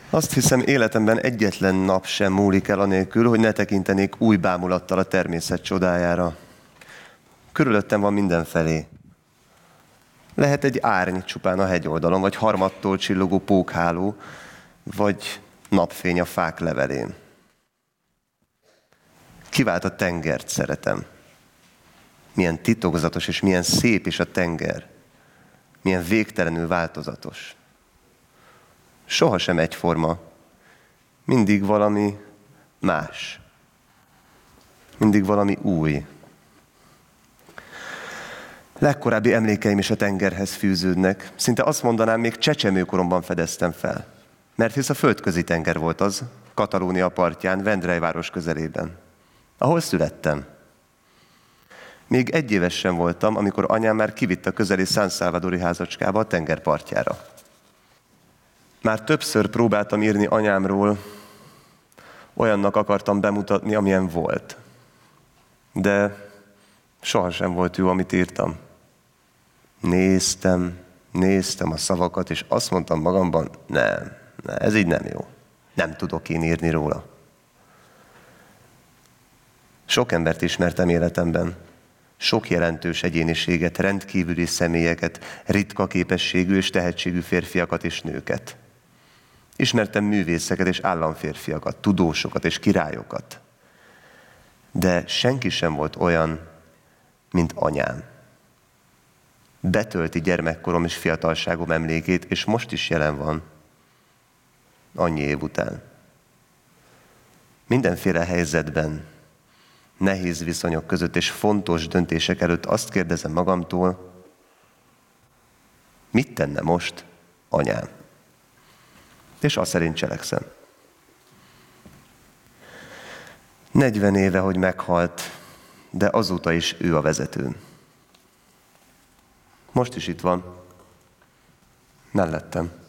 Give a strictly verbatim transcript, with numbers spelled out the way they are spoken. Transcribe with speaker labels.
Speaker 1: Azt hiszem, életemben egyetlen nap sem múlik el anélkül, hogy ne tekintenék új bámulattal a természet csodájára. Körülöttem van mindenfelé. Lehet egy árny csupán a hegyoldalon, vagy harmattól csillogó pókháló, vagy napfény a fák levelén. Kivált a tengert szeretem. Milyen titokzatos és milyen szép is a tenger. Milyen végtelenül változatos. Sohasem egyforma. Mindig valami más. Mindig valami új. Legkorábbi emlékeim is a tengerhez fűződnek. Szinte azt mondanám, még csecsemőkoromban fedeztem fel. Mert hisz a földközi tenger volt az, Katalónia partján, Vendrell város közelében, ahol születtem. Még egy éves sem voltam, amikor anyám már kivitt a közeli San Salvadori házacskába a tengerpartjára. Már többször próbáltam írni anyámról, olyannak akartam bemutatni, amilyen volt. De sohasem volt jó, amit írtam. Néztem, néztem a szavakat, és azt mondtam magamban, nem, nem, ez így nem jó. Nem tudok én írni róla. Sok embert ismertem életemben. Sok jelentős egyéniséget, rendkívüli személyeket, ritka képességű és tehetségű férfiakat és nőket. Ismertem művészeket és államférfiakat, tudósokat és királyokat. De senki sem volt olyan, mint anyám. Betölti gyermekkorom és fiatalságom emlékét, és most is jelen van, annyi év után. Mindenféle helyzetben, nehéz viszonyok között és fontos döntések előtt azt kérdezem magamtól, mit tenne most anyám? És azt szerint cselekszem. negyven éve, hogy meghalt, de azóta is ő a vezetőm. Most is itt van, mellettem.